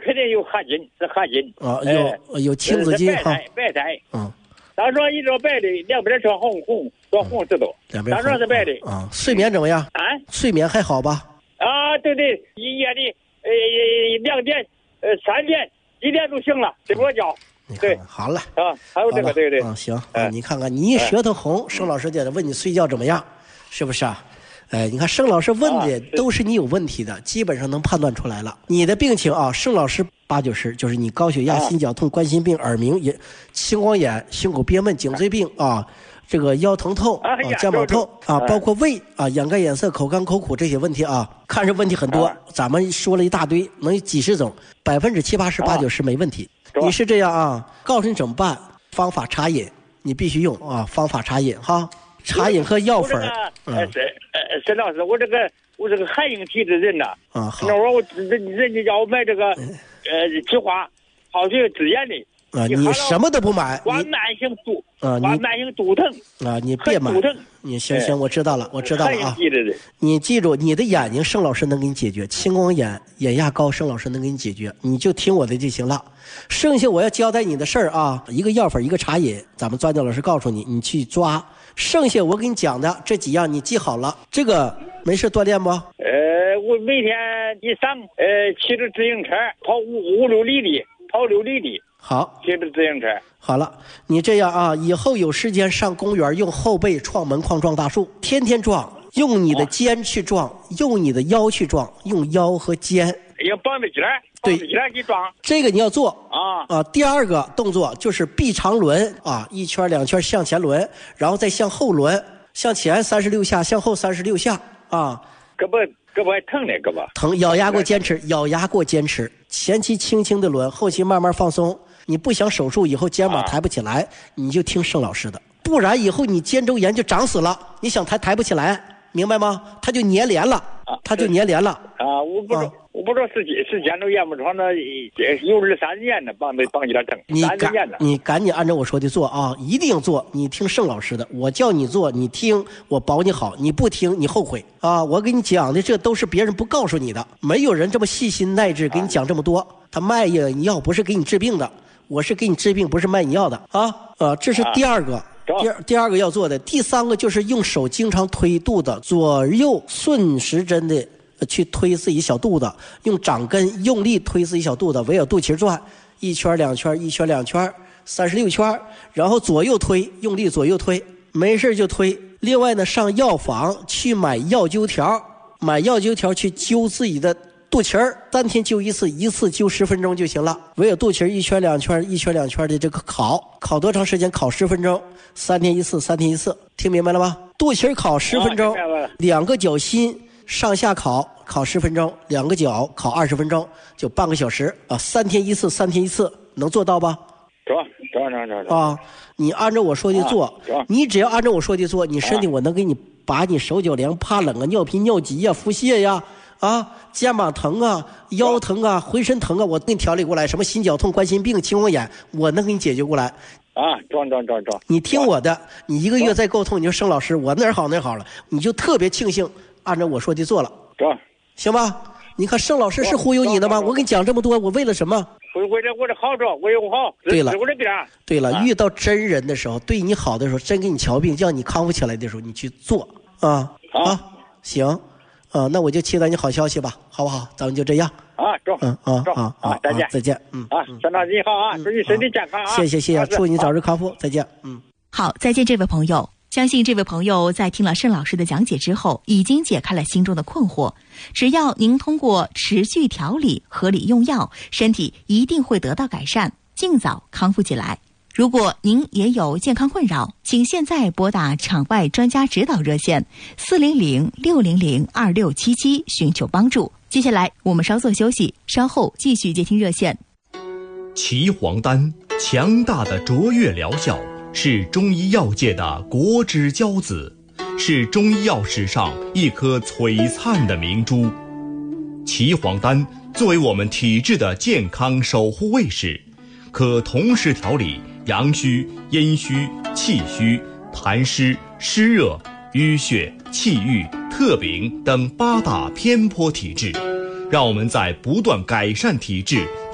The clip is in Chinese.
肯定有合金，是合金啊，有青紫金哈， 白胎。当中一张白的，两边双红知道。当中是白的啊。睡眠怎么样？ 啊， 睡眠还好吧？ 啊，对，夜里2点、3点、1点都醒了，睡不着觉。对， 好了啊，还有这个，对。 行，你看看你舌头红，盛老师就得问你睡觉怎么样，是不是啊？你看盛老师问的都是你有问题的，基本上能判断出来了。你的病情啊，盛老师80-90，就是你高血压、心绞痛、冠心病、耳鸣、青光眼、胸口憋闷、颈椎病啊，这个腰疼痛啊、肩膀痛啊，包括胃啊、眼干眼涩、口干口苦这些问题啊，看着问题很多，咱们说了一大堆，能有几十种，70%、80%、80-90没问题。你是这样啊？告诉你怎么办？方法茶饮，你必须用啊！方法茶饮哈。茶饮和药粉。 沈老师，我这个寒硬体质人呐。 啊，好。 那我人家叫我买这个菊花泡水止炎的。 啊，你什么都不买。 管慢性肚疼。 啊，你别买。你行，我知道了啊。你记住，你的眼睛盛老师能给你解决，青光眼、眼压高盛老师能给你解决，你就听我的就行了。剩下我要交代你的事儿啊，一个药粉，一个茶饮，咱们专家老师告诉你，你去抓。剩下我给你讲的这几样你记好了。这个没事锻炼不？ 我每天一上骑着自行车跑5-6里地，跑6里地。 好， 骑着自行车。 好了，你这样啊，以后有时间上公园，用后背撞门框撞大树，天天撞，用你的肩去撞，用你的腰去撞，用腰和肩。 要绑着筋儿。 对， 去撞。 这个你要做啊。 第二个动作就是臂长轮啊，1圈2圈向前轮，然后再向后轮，向前36下，向后36下啊。 胳膊还疼呢，胳膊疼，咬牙给我坚持，前期轻轻的轮，后期慢慢放松。你不想手术以后肩膀抬不起来，你就听盛老师的，不然以后你肩周炎就长死了，你想抬不起来，明白吗？它就粘连了， 啊，我不知道是肩周炎不成，那有2-3年呢，绑有点疼。 你赶紧按照我说的做啊，一定做。你听盛老师的，我叫你做，你听，我保你好。你不听，你后悔啊！我给你讲的这都是别人不告诉你的，没有人这么细心耐治给你讲这么多。他卖药不是给你治病的，我是给你治病，不是卖你药的啊！这是第二个。第二个要做的，第三个就是用手经常推肚子，左右顺时针的去推自己小肚子，用掌根用力推自己小肚子，围着肚脐转，1圈2圈，1圈2圈，36圈，然后左右推，用力左右推，没事就推。另外呢，上药房去买药灸条，去灸自己的肚脐儿，3天灸一次，一次灸10分钟就行了。围着肚脐1圈2圈，1圈2圈的这个烤多长时间？烤10分钟，3天一次，听明白了吗？肚脐烤10分钟，2个脚心上下烤10分钟，2个脚烤20分钟，就半个小时啊，3天一次，能做到吧？ 做啊！你按照我说的做，你只要按照我说的做，你身体我能给你把你手脚凉、怕冷啊、尿频尿急呀、腹泻呀。肩膀疼啊，腰疼啊，浑身疼啊，我给你调理过来。什么心绞痛、冠心病、青光眼，我能给你解决过来。 装。 你听我的，你1个月再沟通，你就盛老师，我哪儿好了，你就特别庆幸按照我说的做了，行吧？你看盛老师是忽悠你的吗？我给你讲这么多，我为了什么？ 我这好着，我有好。 对了，遇到真人的时候，对你好的时候，真给你瞧病，叫你康复起来的时候，你去做行。那我就期待你好消息吧，好不好？咱们就这样再见。沈老师你好啊，祝你身体健康啊！ 谢谢，祝你早日康复，再见。 好，再见，这位朋友。相信这位朋友在听了盛老师的讲解之后，已经解开了心中的困惑。只要您通过持续调理、合理用药，身体一定会得到改善，尽早康复起来。如果您也有健康困扰，请现在拨打场外专家指导热线400-600-2677寻求帮助。接下来我们稍作休息，稍后继续接听热线。 岐黄丹强大的卓越疗效，是中医药界的国之骄子，是中医药史上一颗璀璨的明珠。岐黄丹作为我们体质的健康守护卫士，可同时调理阳虚、阴虚、气虚、痰湿、湿热、淤血、气郁、特禀等8大偏颇体质，让我们在不断改善体质